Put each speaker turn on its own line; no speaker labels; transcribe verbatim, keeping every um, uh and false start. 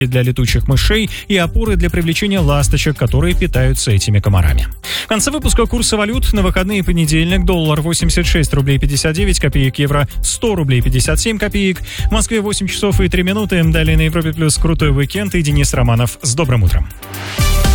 для летучих мышей и опоры для привлечения ласточек, которые питаются этими комарами. В конце выпуска курсы валют на выходные: понедельник, доллар восемьдесят шесть рублей пятьдесят девять копеек, евро сто рублей пятьдесят семь копеек. В Москве восемь часов и три минуты. Далее на Европе плюс крутой уикенд и Денис Романов. С добрым утром.